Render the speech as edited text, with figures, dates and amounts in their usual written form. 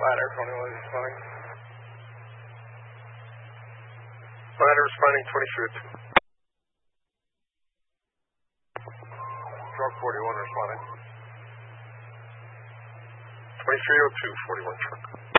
Ladder, 21 responding. Ladder responding, 2302. Truck 41 responding. 2302, 41 truck.